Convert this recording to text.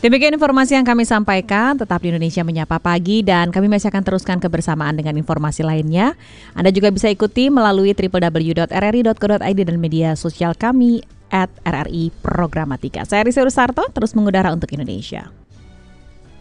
Demikian informasi yang kami sampaikan. Tetap di Indonesia Menyapa Pagi dan kami masih akan teruskan kebersamaan dengan informasi lainnya. Anda juga bisa ikuti melalui www.rri.co.id dan media sosial kami @RRI Programatika. Saya Risa Rusarto, terus mengudara untuk Indonesia.